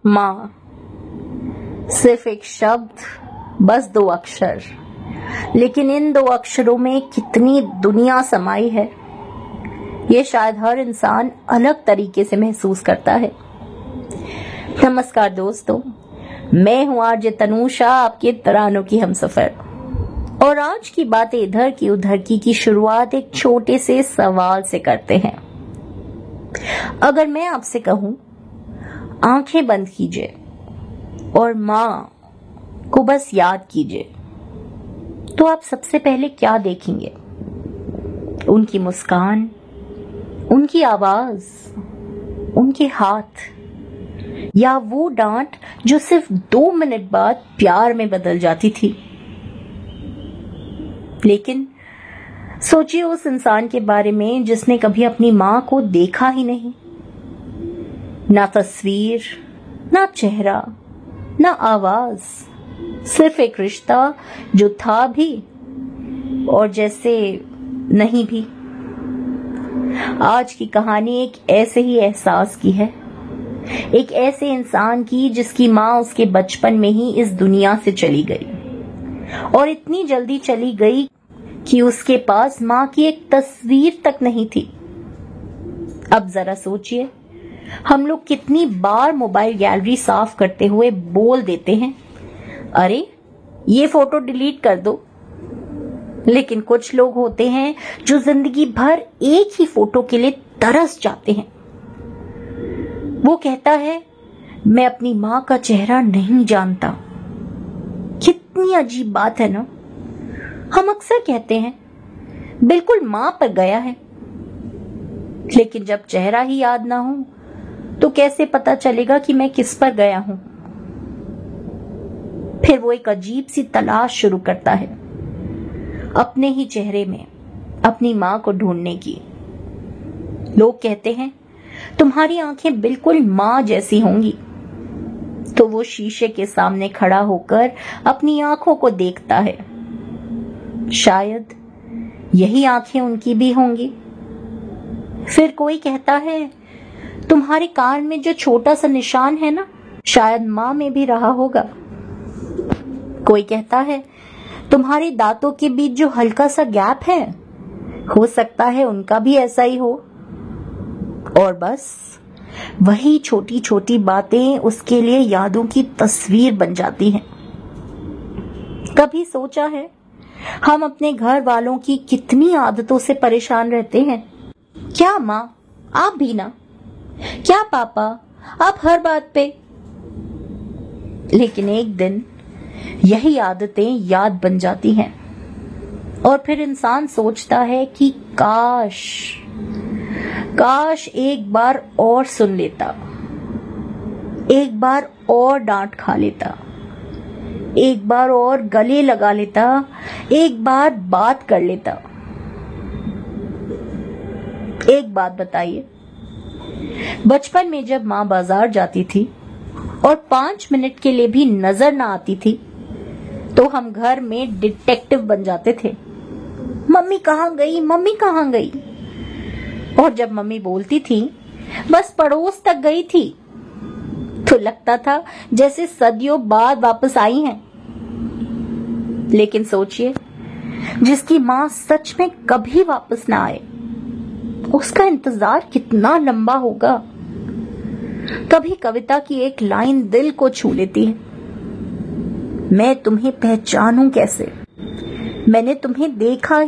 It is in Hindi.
माँ, सिर्फ एक शब्द, बस 2 अक्षर, लेकिन इन 2 अक्षरों में कितनी दुनिया समाई है, ये शायद हर इंसान अलग तरीके से महसूस करता है। नमस्कार दोस्तों, मैं हूँ आरजे तनुषा, आपके तरानों की हमसफर। और आज की बातें इधर की उधर की शुरुआत एक छोटे से सवाल से करते हैं। अगर मैं आपसे कहूं, आंखें बंद कीजिए और माँ को बस याद कीजिए, तो आप सबसे पहले क्या देखेंगे? उनकी मुस्कान, उनकी आवाज, उनके हाथ, या वो डांट जो सिर्फ 2 मिनट बाद प्यार में बदल जाती थी। लेकिन सोचिए उस इंसान के बारे में जिसने कभी अपनी माँ को देखा ही नहीं। ना तस्वीर, ना चेहरा, ना आवाज, सिर्फ एक रिश्ता जो था भी और जैसे नहीं भी। आज की कहानी एक ऐसे ही एहसास की है, एक ऐसे इंसान की जिसकी माँ उसके बचपन में ही इस दुनिया से चली गई, और इतनी जल्दी चली गई कि उसके पास माँ की एक तस्वीर तक नहीं थी। अब जरा सोचिए, हम लोग कितनी बार मोबाइल गैलरी साफ करते हुए बोल देते हैं, अरे ये फोटो डिलीट कर दो। लेकिन कुछ लोग होते हैं जो जिंदगी भर एक ही फोटो के लिए तरस जाते हैं। वो कहता है, मैं अपनी माँ का चेहरा नहीं जानता। कितनी अजीब बात है ना। हम अक्सर कहते हैं, बिल्कुल माँ पर गया है, लेकिन जब चेहरा ही याद ना हो तो कैसे पता चलेगा कि मैं किस पर गया हूं? फिर वो एक अजीब सी तलाश शुरू करता है, अपने ही चेहरे में अपनी माँ को ढूंढने की। लोग कहते हैं, तुम्हारी आंखें बिल्कुल माँ जैसी होंगी। तो वो शीशे के सामने खड़ा होकर अपनी आंखों को देखता है। शायद यही आंखें उनकी भी होंगी। फिर कोई कहता है, तुम्हारे कान में जो छोटा सा निशान है ना, शायद माँ में भी रहा होगा। कोई कहता है, तुम्हारे दांतों के बीच जो हल्का सा गैप है, हो सकता है उनका भी ऐसा ही हो। और बस वही छोटी छोटी बातें उसके लिए यादों की तस्वीर बन जाती हैं। कभी सोचा है, हम अपने घर वालों की कितनी आदतों से परेशान रहते हैं? क्या माँ, आप भी ना? क्या पापा, आप हर बात पे? लेकिन एक दिन यही आदतें याद बन जाती हैं, और फिर इंसान सोचता है कि काश एक बार और सुन लेता, एक बार और डांट खा लेता, एक बार और गले लगा लेता, एक बार बात कर लेता। एक बात बताइए, बचपन में जब माँ बाजार जाती थी और 5 मिनट के लिए भी नजर ना आती थी, तो हम घर में डिटेक्टिव बन जाते थे। मम्मी कहाँ गई, मम्मी कहाँ गई? और जब मम्मी बोलती थी, बस पड़ोस तक गई थी, तो लगता था जैसे सदियों बाद वापस आई हैं। लेकिन सोचिए, जिसकी माँ सच में कभी वापस ना आए, उसका इंतजार कितना लंबा होगा। कभी कविता की एक लाइन दिल को छू लेती है, मैं तुम्हें पहचानूं कैसे, मैंने तुम्हें देखा